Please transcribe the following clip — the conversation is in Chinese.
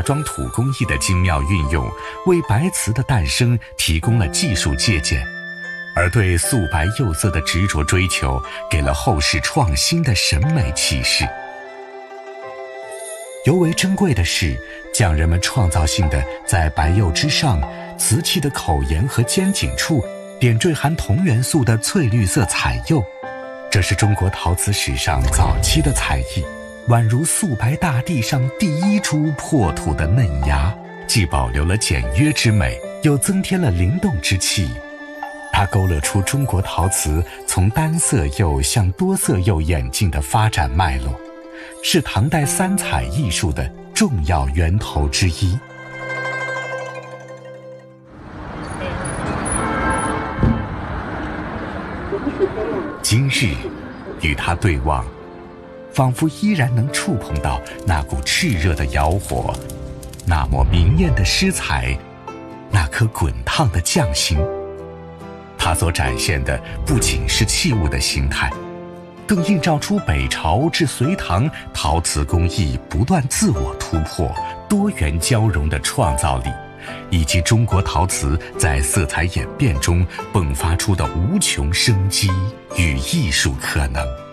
装土工艺的精妙运用，为白瓷的诞生提供了技术借鉴，而对素白釉色的执着追求，给了后世创新的审美启示。尤为珍贵的是，匠人们创造性地在白釉之上，瓷器的口沿和尖颈处点缀含铜元素的翠绿色彩釉，这是中国陶瓷史上早期的彩艺，宛如素白大地上第一株破土的嫩芽，既保留了简约之美，又增添了灵动之气。它勾勒出中国陶瓷从单色釉向多色釉演进的发展脉络，是唐代三彩艺术的重要源头之一。今日与它对望，仿佛依然能触碰到那股炽热的窑火，那抹明艳的诗彩，那颗滚烫的匠心。它所展现的不仅是器物的形态，更映照出北朝至隋唐陶瓷工艺不断自我突破、多元交融的创造力，以及中国陶瓷在色彩演变中迸发出的无穷生机与艺术可能。